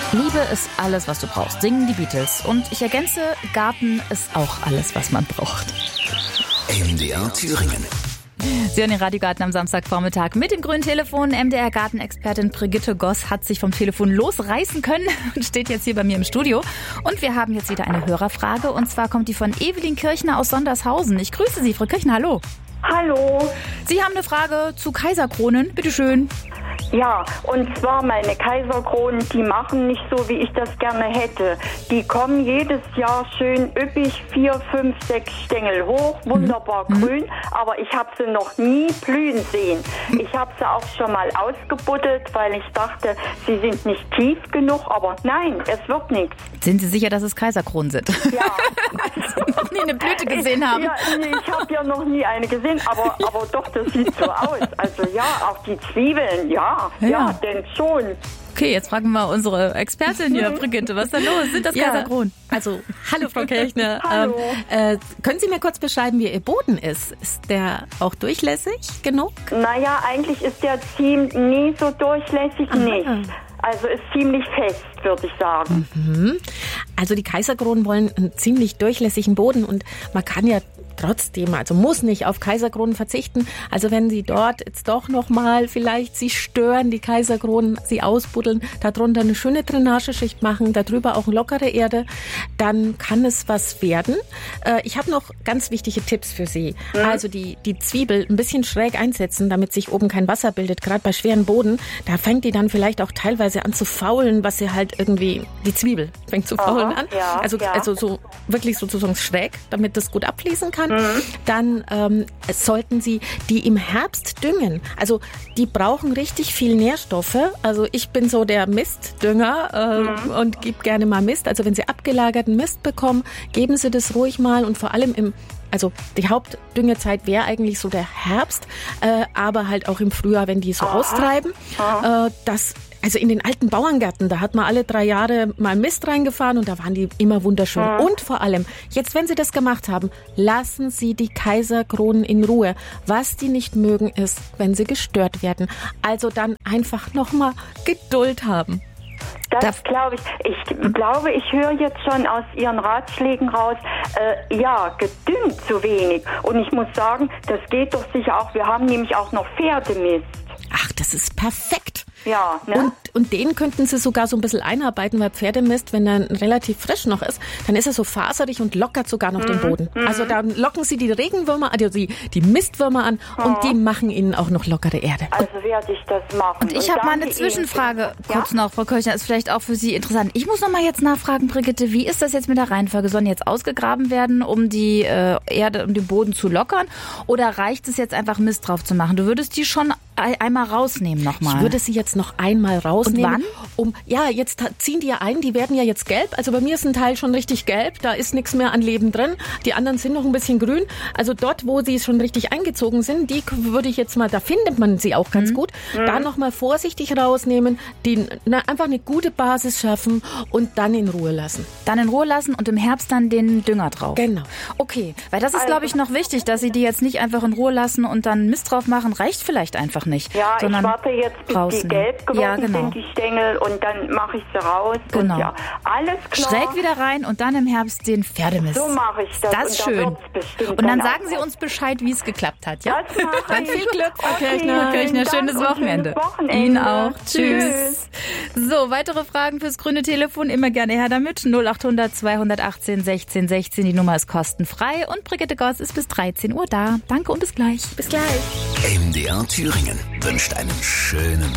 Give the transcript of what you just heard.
Liebe ist alles, was du brauchst, singen die Beatles. Und ich ergänze, Garten ist auch alles, was man braucht. MDR Thüringen. Sie hören den Radiogarten am Samstagvormittag mit dem grünen Telefon. MDR-Gartenexpertin Brigitte Goss hat sich vom Telefon losreißen können und steht jetzt hier bei mir im Studio. Und wir haben jetzt wieder eine Hörerfrage. Und zwar kommt die von Evelyn Kirchner aus Sondershausen. Ich grüße Sie, Frau Kirchner, hallo. Hallo. Sie haben eine Frage zu Kaiserkronen. Bitte schön. Ja, und zwar meine Kaiserkronen, die machen nicht so, wie ich das gerne hätte. Die kommen jedes Jahr schön üppig 4, 5, 6 Stängel hoch, wunderbar grün, aber ich habe sie noch nie blühen sehen. Ich habe sie auch schon mal ausgebuddelt, weil ich dachte, sie sind nicht tief genug, aber nein, es wird nichts. Sind Sie sicher, dass es Kaiserkronen sind? Ja. Noch nie eine Blüte gesehen haben? Ja, nee, ich habe ja noch nie eine gesehen, aber doch, das sieht so aus. Also ja, auch die Zwiebeln, ja, denn schon. Okay, jetzt fragen wir unsere Expertin hier, Brigitte, was ist da los? Sind das Kaiserkronen? Also, hallo Frau Kirchner. Hallo. Können Sie mir kurz beschreiben, wie Ihr Boden ist? Ist der auch durchlässig genug? Naja, eigentlich ist der nie so durchlässig, nicht. Also ist ziemlich fest, würde ich sagen. Also die Kaiserkronen wollen einen ziemlich durchlässigen Boden und man kann ja trotzdem, also muss nicht auf Kaiserkronen verzichten. Also wenn Sie dort jetzt doch nochmal vielleicht Sie stören, die Kaiserkronen, Sie ausbuddeln, darunter eine schöne Drainageschicht machen, darüber auch lockere Erde, dann kann es was werden. Ich habe noch ganz wichtige Tipps für Sie. Also die Zwiebel ein bisschen schräg einsetzen, damit sich oben kein Wasser bildet, gerade bei schweren Boden. Da fängt die dann vielleicht auch teilweise an zu faulen, was sie halt irgendwie, die Zwiebel fängt zu faulen an. Ja, also so wirklich sozusagen schräg, damit das gut abfließen kann. Dann sollten Sie die im Herbst düngen. Also die brauchen richtig viel Nährstoffe. Also ich bin so der Mistdünger und gebe gerne mal Mist. Also wenn Sie abgelagerten Mist bekommen, geben Sie das ruhig mal und vor allem also die Hauptdüngezeit wäre eigentlich so der Herbst, aber halt auch im Frühjahr, wenn die so austreiben. Also in den alten Bauerngärten, da hat man alle 3 Jahre mal Mist reingefahren und da waren die immer wunderschön. Und vor allem, jetzt wenn Sie das gemacht haben, lassen Sie die Kaiserkronen in Ruhe. Was die nicht mögen, ist, wenn sie gestört werden. Also dann einfach nochmal Geduld haben. Das glaube ich. Ich glaube, ich höre jetzt schon aus Ihren Ratschlägen raus, gedüngt zu wenig. Und ich muss sagen, das geht doch sicher auch. Wir haben nämlich auch noch Pferdemist. Ach, das ist perfekt. Ja, ne? Und den könnten Sie sogar so ein bisschen einarbeiten, weil Pferdemist, wenn er relativ frisch noch ist, dann ist er so faserig und lockert sogar noch den Boden. Also dann locken Sie die Regenwürmer, also die Mistwürmer an und die machen Ihnen auch noch lockere Erde. Also werde ich das machen. Und ich habe mal eine Zwischenfrage kurz noch, Frau Kirchner, ist vielleicht auch für Sie interessant. Ich muss noch mal jetzt nachfragen, Brigitte, wie ist das jetzt mit der Reihenfolge? Sollen jetzt ausgegraben werden, um die Erde, um den Boden zu lockern? Oder reicht es jetzt einfach Mist drauf zu machen? Du würdest die schon einmal rausnehmen nochmal. Ich würde sie jetzt noch einmal rausnehmen. Und wann? Jetzt ziehen die ja ein, die werden ja jetzt gelb. Also bei mir ist ein Teil schon richtig gelb, da ist nichts mehr an Leben drin. Die anderen sind noch ein bisschen grün. Also dort, wo sie schon richtig eingezogen sind, die würde ich jetzt mal, da findet man sie auch ganz gut, da nochmal vorsichtig rausnehmen, einfach eine gute Basis schaffen und dann in Ruhe lassen. Dann in Ruhe lassen und im Herbst dann den Dünger drauf. Genau. Okay, weil das ist, glaube ich, noch wichtig, dass Sie die jetzt nicht einfach in Ruhe lassen und dann Mist drauf machen, reicht vielleicht einfach nicht. Ja, ich sondern warte jetzt, bis die gelb geworden sind, die Stängel, und dann mache ich sie raus. Genau. Und ja, alles klar. Schräg wieder rein und dann im Herbst den Pferdemist. So mache ich das. Das ist schön. Und dann sagen Sie uns Bescheid, wie es geklappt hat, ja? Das mache Dann ich. viel Glück, Frau Okay, Kirchner. vielen Schönes Dank und Wochenende. schönes Wochenende. Ihnen auch. Tschüss. So, weitere Fragen fürs grüne Telefon, immer gerne her damit. 0800 218 16 16. Die Nummer ist kostenfrei und Brigitte Goss ist bis 13 Uhr da. Danke und bis gleich. Bis gleich. MDR Thüringen wünscht einen schönen